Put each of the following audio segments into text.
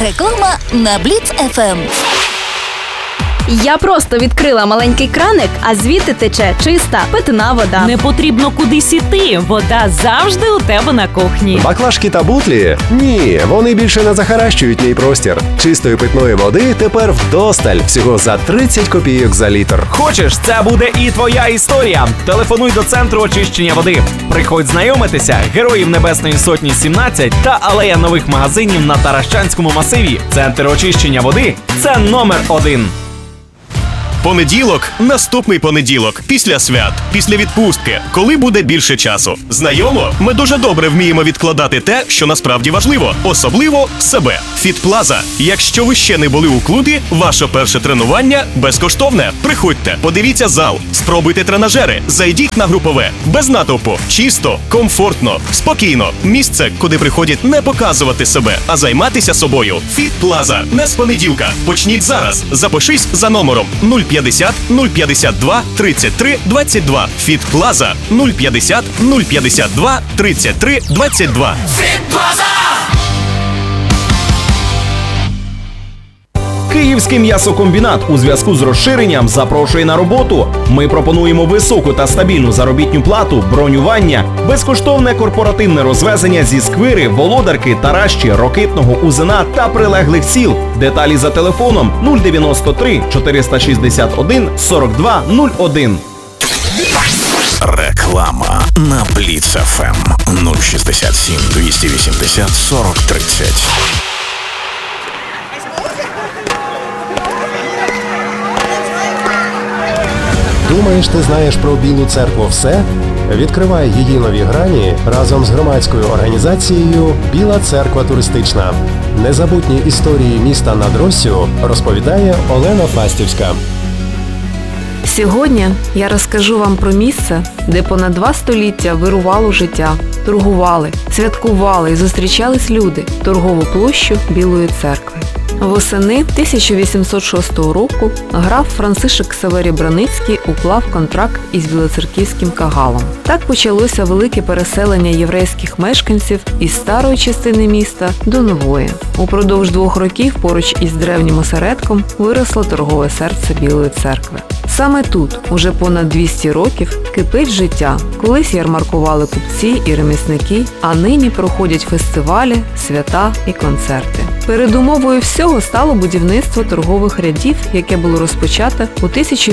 Реклама на Бліц ФМ. Я просто відкрила маленький краник, а звідти тече чиста питна вода. Не потрібно кудись іти, вода завжди у тебе на кухні. Баклажки та бутлі? Ні, вони більше не захаращують мій простір. Чистої питної води тепер вдосталь, всього за 30 копійок за літр. Хочеш, це буде і твоя історія. Телефонуй до центру очищення води. Приходь знайомитися. Героїв Небесної Сотні 17 та алея нових магазинів на Таращанському масиві. Центр очищення води – це номер 1. Понеділок – наступний понеділок, після свят, після відпустки, коли буде більше часу. Знайомо? Ми дуже добре вміємо відкладати те, що насправді важливо, особливо себе. Фітплаза. Якщо ви ще не були у клубі, ваше перше тренування безкоштовне. Приходьте, подивіться зал, спробуйте тренажери, зайдіть на групове. Без натовпу, чисто, комфортно, спокійно. Місце, куди приходять не показувати себе, а займатися собою. Фітплаза. Не з понеділка. Почніть зараз. Запишись за номером 050 052 33 22. Фітплаза 050 052 33 22. Фітплаза! Київський м'ясокомбінат у зв'язку з розширенням запрошує на роботу. Ми пропонуємо високу та стабільну заробітну плату, бронювання, безкоштовне корпоративне розвезення зі Сквири, Володарки, Таращі, Рокитного, Узина та прилеглих сіл. Деталі за телефоном 093 461 42 01. Реклама на Бліц ФМ 067 280 40 30. Думаєш, ти знаєш про Білу церкву все? Відкривай її нові грані разом з громадською організацією «Біла церква туристична». Незабутні історії міста над Россю розповідає Олена Фастівська. Сьогодні я розкажу вам про місце, де понад 2 століття вирувало життя, торгували, святкували і зустрічались люди – торгову площу Білої церкви. Восени 1806 року граф Францишек Ксаверій Браницький уклав контракт із білоцерківським кагалом. Так почалося велике переселення єврейських мешканців із старої частини міста до нової. Упродовж 2 років поруч із древнім осередком виросло торгове серце Білої церкви. Саме тут, уже понад 200 років, кипить життя. Колись ярмаркували купці і ремісники, а нині проходять фестивалі, свята і концерти. Передумовою всього стало будівництво торгових рядів, яке було розпочате у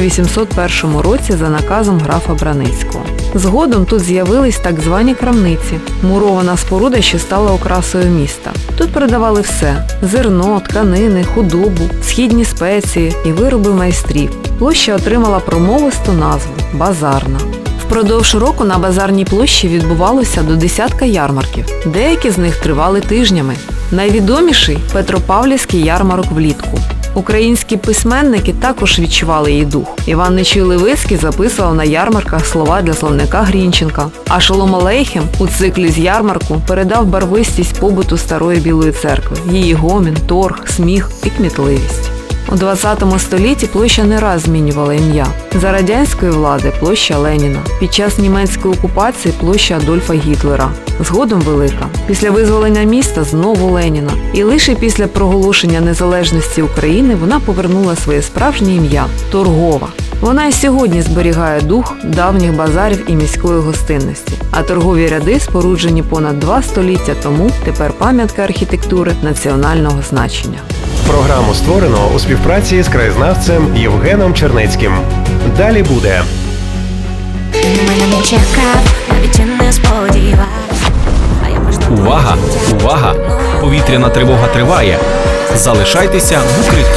1801 році за наказом графа Браницького. Згодом тут з'явились так звані крамниці – мурована споруда, що стала окрасою міста. Тут продавали все – зерно, тканини, худобу, східні спеції і вироби майстрів. Площа отримала промовисту назву – Базарна. Впродовж року на Базарній площі відбувалося до десятка ярмарків. Деякі з них тривали тижнями. Найвідоміший – Петропавлівський ярмарок влітку. Українські письменники також відчували її дух. Іван Нечуй-Левицький записував на ярмарках слова для словника Грінченка, а Шолом Алейхем у циклі з ярмарку передав барвистість побуту старої Білої церкви, її гомін, торг, сміх і кмітливість. У 20 столітті площа не раз змінювала ім'я. За радянської влади – площа Леніна. Під час німецької окупації – площа Адольфа Гітлера. Згодом Велика. Після визволення міста – знову Леніна. І лише після проголошення незалежності України вона повернула своє справжнє ім'я – Торгова. Вона і сьогодні зберігає дух давніх базарів і міської гостинності. А торгові ряди, споруджені понад 2 століття тому, тепер пам'ятка архітектури національного значення. Програму створено у співпраці з краєзнавцем Євгеном Чернецьким. Далі буде. Увага! Увага! Повітряна тривога триває. Залишайтеся в укритті.